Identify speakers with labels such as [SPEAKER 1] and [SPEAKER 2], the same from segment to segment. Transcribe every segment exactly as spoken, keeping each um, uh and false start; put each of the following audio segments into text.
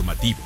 [SPEAKER 1] informativo.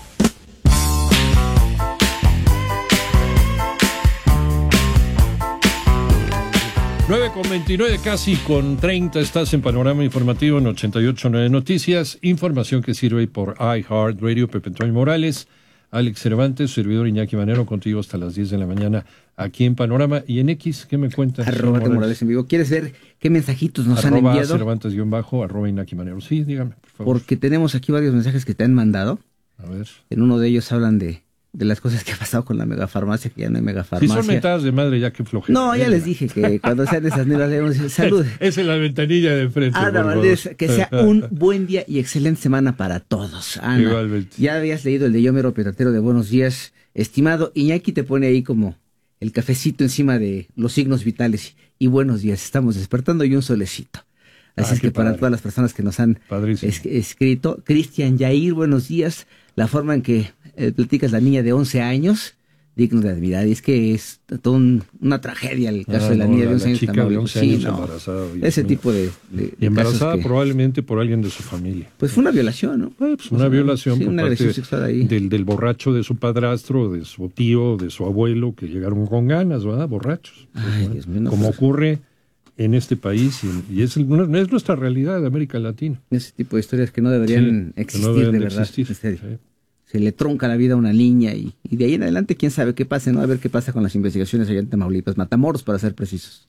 [SPEAKER 2] nueve con veintinueve, casi con treinta, estás en Panorama Informativo en ochenta y ocho punto nueve Noticias. Información que sirve por iHeartRadio. Pepe Antonio Morales, Alex Cervantes, servidor Iñaki Manero, contigo hasta las diez de la mañana aquí en Panorama. Y en X, ¿qué me cuentas?
[SPEAKER 3] Arroba Morales. Morales en vivo. ¿Quieres ver qué mensajitos nos
[SPEAKER 2] arroba
[SPEAKER 3] han enviado?
[SPEAKER 2] Cervantes guión bajo, arroba Iñaki Manero. Sí, dígame, por favor.
[SPEAKER 3] Porque tenemos aquí varios mensajes que te han mandado.
[SPEAKER 2] A ver.
[SPEAKER 3] En uno de ellos hablan de... de las cosas que ha pasado con la megafarmacia, que ya no hay megafarmacia.
[SPEAKER 2] Si son mentadas de madre, ya que flojera.
[SPEAKER 3] No, ya les dije que cuando sean esas nenas le vamos a decir salud.
[SPEAKER 2] Es en la ventanilla de frente.
[SPEAKER 3] Ana Valdés, que sea un buen día y excelente semana para todos. Ana,
[SPEAKER 2] igualmente.
[SPEAKER 3] Ya habías leído el de Yomero Petatero de Buenos Días, estimado. Iñaki te pone ahí como el cafecito encima de los signos vitales. Y buenos días, estamos despertando y un solecito. Así ah, es que padre. Para todas las personas que nos han es, escrito, Cristian Yair, buenos días. La forma en que Eh, platicas la niña de once años, digno de admirar, y es que es todo un, una tragedia el caso ah, de la no, niña la, de once años.
[SPEAKER 2] Chica de once años sí, no, embarazada.
[SPEAKER 3] Ese tipo de, de,
[SPEAKER 2] y embarazada
[SPEAKER 3] de
[SPEAKER 2] probablemente por alguien de su familia.
[SPEAKER 3] Pues fue una violación, ¿no?
[SPEAKER 2] Eh, pues una, una violación
[SPEAKER 3] sí,
[SPEAKER 2] por
[SPEAKER 3] una
[SPEAKER 2] parte
[SPEAKER 3] sexual ahí.
[SPEAKER 2] Del, del borracho de su padrastro, de su tío, de su abuelo, que llegaron con ganas, ¿verdad? Borrachos.
[SPEAKER 3] Ay,
[SPEAKER 2] pues,
[SPEAKER 3] Dios mío, no,
[SPEAKER 2] como
[SPEAKER 3] pues...
[SPEAKER 2] ocurre en este país, y, y es, el, es nuestra realidad de América Latina.
[SPEAKER 3] Ese tipo de historias que no deberían sí, existir, no deben de verdad. Existir, en serio. Sí. Se le tronca la vida a una niña y, y de ahí en adelante quién sabe qué pase, ¿no? A ver qué pasa con las investigaciones allá en Tamaulipas, Matamoros para ser precisos.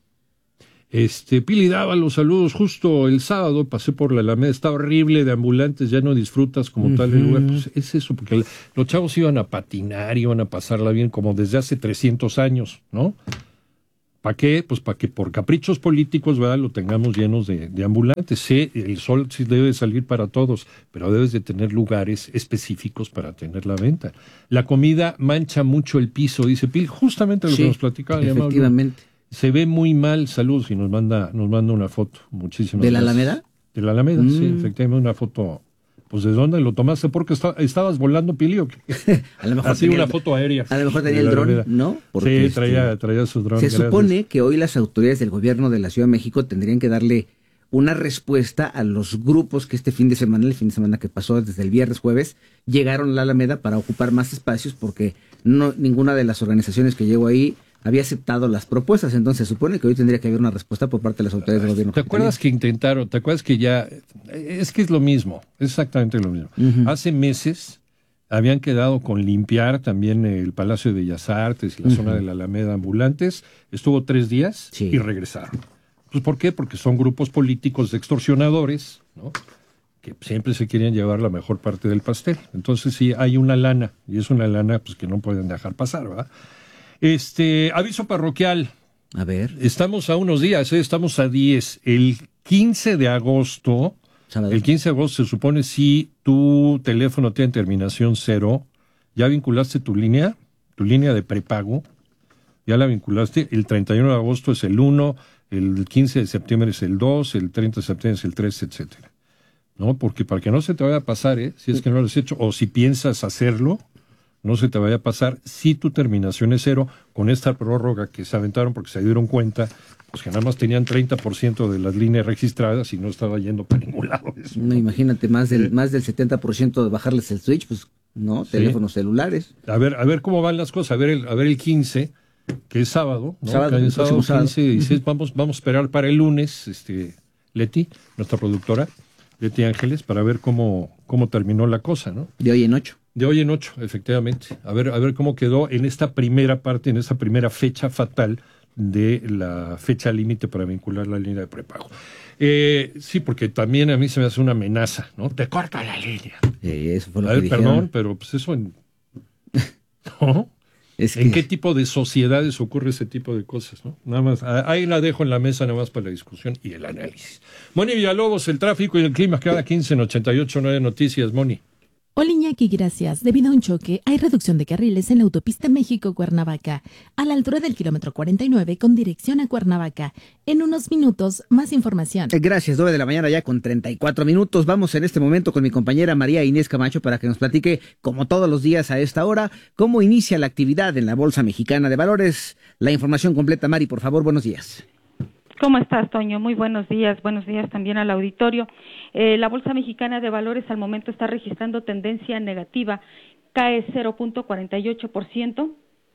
[SPEAKER 2] Este, Pili Dávalos, saludos, justo el sábado pasé por la Alameda, está horrible de ambulantes, ya no disfrutas como uh-huh. tal el lugar, pues es eso, porque el, los chavos iban a patinar, iban a pasarla bien como desde hace trescientos años, ¿no? ¿Para qué? Pues para que por caprichos políticos, ¿verdad?, lo tengamos llenos de, de ambulantes. Sí, el sol sí debe salir para todos, pero debes de tener lugares específicos para tener la venta. La comida mancha mucho el piso, dice Pil, justamente lo sí, que nos platicaba.
[SPEAKER 3] Efectivamente.
[SPEAKER 2] Se ve muy mal, saludos, y nos manda, nos manda una foto. Muchísimas
[SPEAKER 3] ¿De
[SPEAKER 2] gracias.
[SPEAKER 3] la Alameda?
[SPEAKER 2] De la Alameda, mm. sí, efectivamente, una foto. Pues, ¿de dónde lo tomaste? ¿Porque está, estabas volando, Pili, o qué?
[SPEAKER 3] A lo mejor
[SPEAKER 2] así una el, foto aérea.
[SPEAKER 3] A lo mejor tenía el dron, ¿no?
[SPEAKER 2] Porque sí, traía, este, traía su dron.
[SPEAKER 3] Se
[SPEAKER 2] gracias.
[SPEAKER 3] supone que hoy las autoridades del gobierno de la Ciudad de México tendrían que darle una respuesta a los grupos que este fin de semana, el fin de semana que pasó desde el viernes, jueves, llegaron a la Alameda para ocupar más espacios porque no ninguna de las organizaciones que llegó ahí había aceptado las propuestas, entonces se supone que hoy tendría que haber una respuesta por parte de las autoridades del gobierno.
[SPEAKER 2] ¿Te acuerdas que intentaron, te acuerdas que ya, es que es lo mismo, es exactamente lo mismo. Uh-huh. Hace meses habían quedado con limpiar también el Palacio de Bellas Artes y la uh-huh. zona de la Alameda ambulantes, estuvo tres días sí. y regresaron. Pues ¿por qué? Porque son grupos políticos de extorsionadores, ¿no?, que siempre se quieren llevar la mejor parte del pastel. Entonces sí, hay una lana, y es una lana pues que no pueden dejar pasar, ¿verdad? Este, aviso parroquial.
[SPEAKER 3] A ver.
[SPEAKER 2] Estamos a unos días, ¿eh? Estamos a diez. El quince de agosto, ¿sábado? El quince de agosto se supone si tu teléfono tiene terminación cero, ya vinculaste tu línea, tu línea de prepago, ya la vinculaste. El treinta y uno de agosto es el uno, el quince de septiembre es el dos, el treinta de septiembre es el tres, etcétera. ¿No? Porque para que no se te vaya a pasar, ¿eh? Si es que no lo has hecho, o si piensas hacerlo, no se te vaya a pasar, si tu terminación es cero, con esta prórroga que se aventaron porque se dieron cuenta, pues que nada más tenían treinta por ciento de las líneas registradas y no estaba yendo para ningún lado. Eso.
[SPEAKER 3] No, imagínate, más del, más del setenta por ciento de bajarles el switch, pues, ¿no? Teléfonos sí. celulares.
[SPEAKER 2] A ver, a ver cómo van las cosas, a ver el, a ver el quince, que es sábado, ¿no?
[SPEAKER 3] Sábado,
[SPEAKER 2] el sábado quince y dieciséis,
[SPEAKER 3] uh-huh.
[SPEAKER 2] vamos, vamos a esperar para el lunes, este, Leti, nuestra productora, Leti Ángeles, para ver cómo, cómo terminó la cosa, ¿no?
[SPEAKER 3] De hoy en ocho.
[SPEAKER 2] De hoy en ocho, efectivamente. A ver, a ver cómo quedó en esta primera parte, en esta primera fecha fatal de la fecha límite para vincular la línea de prepago. Eh, sí, porque también a mí se me hace una amenaza, ¿no? Te corta la línea.
[SPEAKER 3] Eh, eso fue lo
[SPEAKER 2] a
[SPEAKER 3] que
[SPEAKER 2] ver,
[SPEAKER 3] dijeron.
[SPEAKER 2] Perdón, pero pues eso en... ¿no? Es que... ¿En qué tipo de sociedades ocurre ese tipo de cosas, no? Nada más, ahí la dejo en la mesa nada más para la discusión y el análisis. Moni Villalobos, el tráfico y el clima cada quince en ochenta y ocho punto nueve Noticias, Moni.
[SPEAKER 4] Hola Iñaki, gracias. Debido a un choque, hay reducción de carriles en la autopista México-Cuernavaca, a la altura del kilómetro cuarenta y nueve con dirección a Cuernavaca. En unos minutos, más información.
[SPEAKER 3] Gracias, nueve de la mañana ya con treinta y cuatro minutos. Vamos en este momento con mi compañera María Inés Camacho para que nos platique, como todos los días a esta hora, cómo inicia la actividad en la Bolsa Mexicana de Valores. La información completa, Mari, por favor, buenos días.
[SPEAKER 1] ¿Cómo estás, Toño? Muy buenos días, buenos días también al auditorio. Eh, la Bolsa Mexicana de Valores al momento está registrando tendencia negativa, cae cero punto cuarenta y ocho por ciento,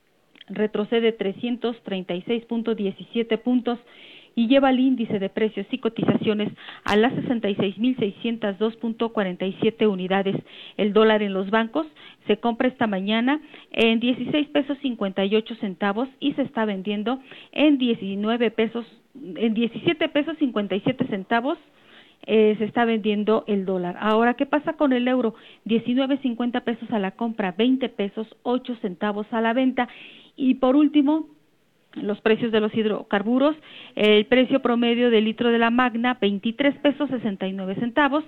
[SPEAKER 1] retrocede trescientos treinta y seis punto diecisiete puntos y lleva el índice de precios y cotizaciones a las sesenta y seis mil seiscientos dos punto cuarenta y siete unidades. El dólar en los bancos se compra esta mañana en dieciséis pesos cincuenta y ocho centavos y se está vendiendo en diecinueve pesos, en diecisiete pesos cincuenta y siete centavos. Eh, se está vendiendo el dólar. Ahora, ¿qué pasa con el euro? diecinueve cincuenta pesos a la compra, veinte pesos ocho centavos a la venta. Y por último, los precios de los hidrocarburos, el precio promedio del litro de la Magna, veintitrés pesos sesenta y nueve centavos,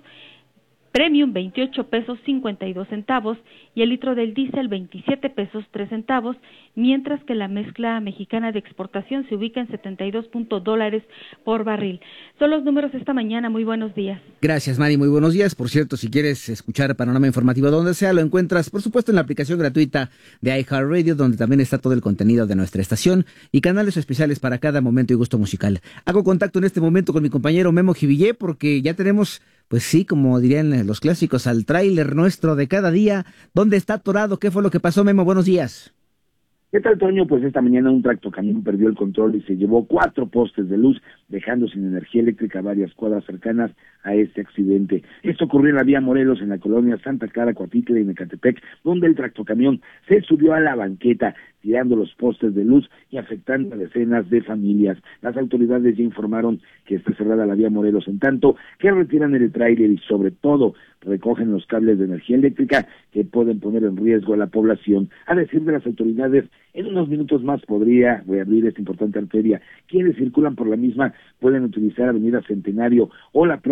[SPEAKER 1] Premium veintiocho pesos cincuenta y dos centavos y el litro del diésel veintisiete pesos tres centavos, mientras que la mezcla mexicana de exportación se ubica en setenta y dos dólares por barril. Son los números esta mañana. Muy buenos días.
[SPEAKER 3] Gracias, Mari. Muy buenos días. Por cierto, si quieres escuchar Panorama Informativo donde sea, lo encuentras, por supuesto, en la aplicación gratuita de iHeartRadio, donde también está todo el contenido de nuestra estación y canales especiales para cada momento y gusto musical. Hago contacto en este momento con mi compañero Memo Jivillé porque ya tenemos, pues sí, como dirían los clásicos, al tráiler nuestro de cada día. ¿Dónde está atorado? ¿Qué fue lo que pasó, Memo? Buenos días.
[SPEAKER 5] ¿Qué tal, Toño? Pues esta mañana un tractocamión perdió el control y se llevó cuatro postes de luz, dejando sin energía eléctrica varias cuadras cercanas a este accidente. Esto ocurrió en la vía Morelos, en la colonia Santa Clara, Coatitla y Mecatepec, donde el tractocamión se subió a la banqueta, tirando los postes de luz y afectando a decenas de familias. Las autoridades ya informaron que está cerrada la vía Morelos, en tanto que retiran el tráiler y sobre todo recogen los cables de energía eléctrica que pueden poner en riesgo a la población. A decir de las autoridades, en unos minutos más podría reabrir esta importante arteria. Quienes circulan por la misma pueden utilizar Avenida Centenario o la